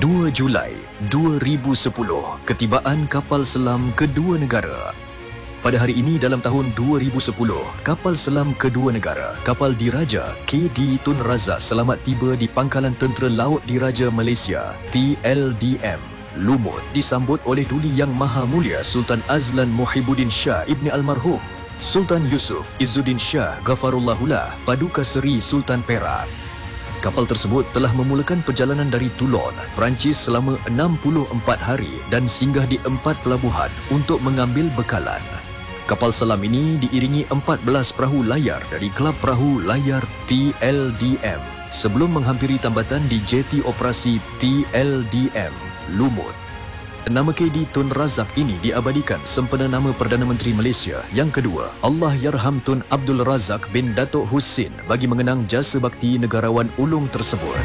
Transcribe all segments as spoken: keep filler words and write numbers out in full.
dua Julai dua ribu sepuluh, ketibaan kapal selam kedua negara. Pada hari ini dalam tahun dua ribu sepuluh, kapal selam kedua negara, kapal Diraja K D Tun Razak selamat tiba di Pangkalan Tentera Laut Diraja Malaysia T L D M Lumut, disambut oleh Duli Yang Maha Mulia Sultan Azlan Muhibbuddin Shah Ibni Almarhum Sultan Yusuf Izzuddin Shah Ghafarullahullah Paduka Seri Sultan Perak. Kapal tersebut telah memulakan perjalanan dari Toulon, Perancis selama enam puluh empat hari dan singgah di empat pelabuhan untuk mengambil bekalan. Kapal selam ini diiringi empat belas perahu layar dari Kelab Perahu Layar T L D M sebelum menghampiri tambatan di Jeti Operasi T L D M Lumut. Nama K D Tun Razak ini diabadikan sempena nama Perdana Menteri Malaysia yang kedua, Allahyarham Tun Abdul Razak bin Datuk Husin, bagi mengenang jasa bakti negarawan ulung tersebut.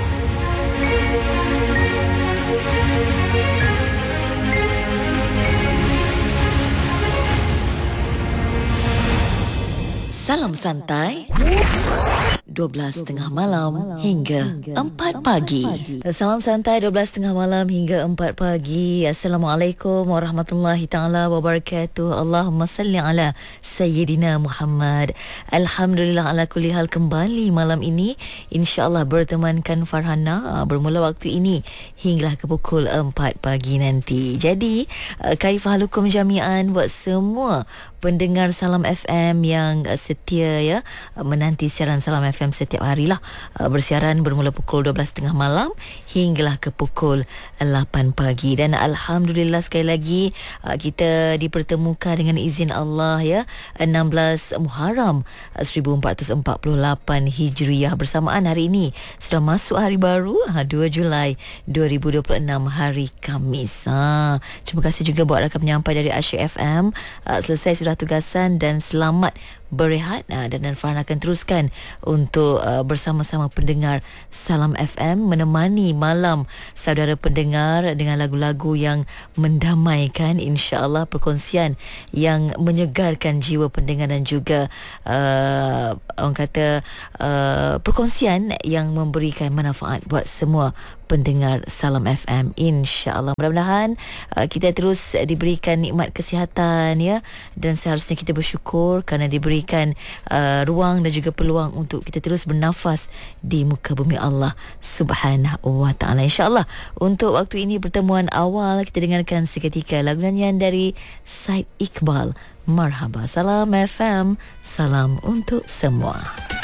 Salam santai dua belas tiga puluh malam hingga empat pagi. Salam santai dua belas tiga puluh malam hingga empat pagi. Assalamualaikum warahmatullahi taala wabarakatuh. Allahumma salli ala Sayyidina Muhammad. Alhamdulillah ala kulli hal, kembali malam ini insya-Allah bertemankan Farhana bermula waktu ini hinggalah ke pukul empat pagi nanti. Jadi kaifahalukum jami'an buat semua pendengar Salam F M yang setia ya, menanti siaran Salam F M setiap hari lah, bersiaran bermula pukul dua belas tiga puluh malam hinggalah ke pukul lapan pagi. Dan alhamdulillah sekali lagi kita dipertemukan dengan izin Allah ya, enam belas Muharram seribu empat ratus empat puluh lapan Hijriah, bersamaan hari ini sudah masuk hari baru dua Julai dua ribu dua puluh enam, hari Khamis. Ha, terima kasih juga buat rakan penyampai dari Asyik F M. Selesai sudah tugasan dan selamat berehat, dan dan Farhan akan teruskan untuk uh, bersama-sama pendengar Salam F M menemani malam saudara pendengar dengan lagu-lagu yang mendamaikan, insya-Allah perkongsian yang menyegarkan jiwa pendengar dan juga uh, orang kata uh, perkongsian yang memberikan manfaat buat semua pendengar Salam F M, insya-Allah. Mudah-mudahan uh, kita terus diberikan nikmat kesihatan ya, dan seharusnya kita bersyukur kerana diberikan uh, ruang dan juga peluang untuk kita terus bernafas di muka bumi Allah Subhanahu wa taala. Insya-Allah untuk waktu ini pertemuan awal kita dengarkan seketika lagu nyanyian dari Said Iqbal, Marhaba. Salam F M, salam untuk semua.